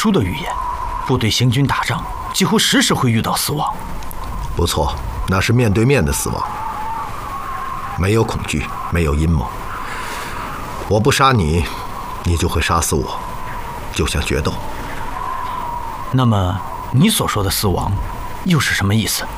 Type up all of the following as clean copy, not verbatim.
殊的预言，部队行军打仗几乎时时会遇到死亡。 不错，那是面对面的死亡，没有恐惧，没有阴谋。我不杀你，你就会杀死我，就像决斗。 那么你所说的死亡又是什么意思？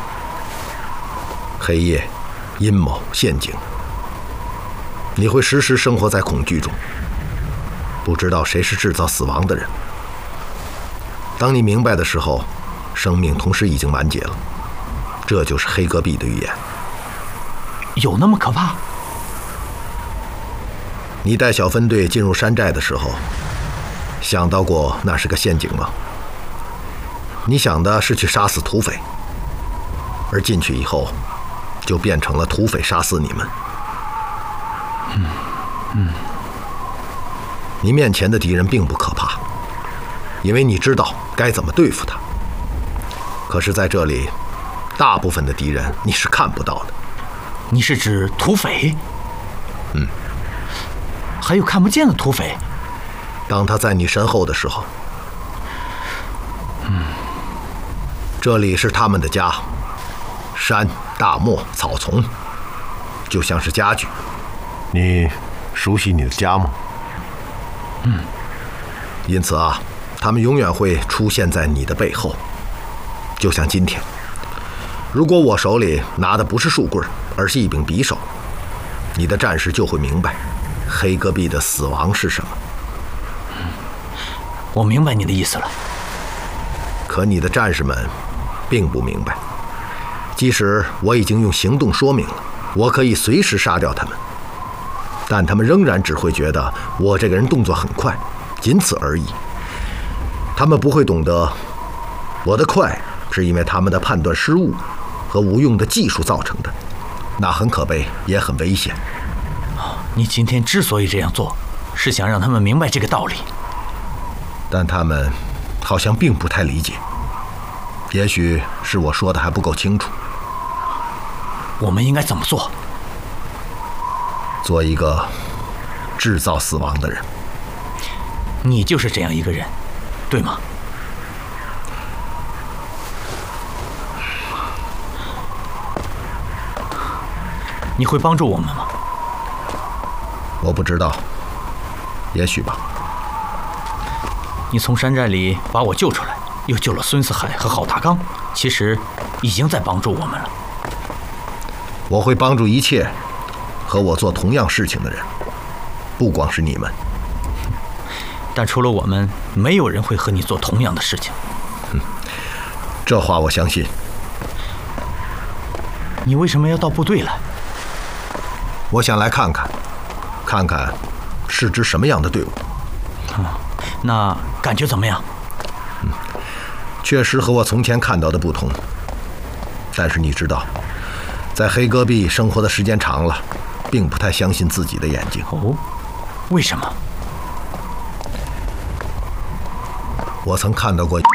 黑夜、阴谋、陷阱，你会时时生活在恐惧中，不知道谁是制造死亡的人。当你明白的时候，生命同时已经完结了。这就是黑戈壁的预言。 有那么可怕？ 你带小分队进入山寨的时候，想到过那是个陷阱吗？你想的是去杀死土匪，而进去以后，就变成了土匪杀死你们。你面前的敌人并不可怕，因为你知道该怎么对付他。可是在这里，大部分的敌人你是看不到的。 你是指土匪？还有看不见的土匪？ 当他在你身后的时候，这里是他们的家，山、大漠、草丛，就像是家具。 你熟悉你的家吗？ 因此啊，他们永远会出现在你的背后，就像今天。如果我手里拿的不是树棍，而是一柄匕首，你的战士就会明白黑戈壁的死亡是什么。 我明白你的意思了。 可你的战士们并不明白，即使我已经用行动说明了，我可以随时杀掉他们，但他们仍然只会觉得我这个人动作很快，仅此而已。他们不会懂得，我的快是因为他们的判断失误和无用的技术造成的，那很可悲，也很危险。 你今天之所以这样做，是想让他们明白这个道理。 但他们好像并不太理解，也许是我说的还不够清楚。 我们应该怎么做？ 做一个制造死亡的人。 你就是这样一个人，对吗？你会帮助我们吗？ 我不知道，也许吧。 你从山寨里把我救出来，又救了孙四海和郝大刚，其实已经在帮助我们了。 我会帮助一切和我做同样事情的人，不光是你们。 但除了我们，没有人会和你做同样的事情。 这话我相信。 你为什么要到部队来？ 我想来看看是支什么样的队伍。 那感觉怎么样？ 确实和我从前看到的不同。但是你知道，在黑戈壁生活的时间长了，并不太相信自己的眼睛。 哦，为什么？ 我曾看到过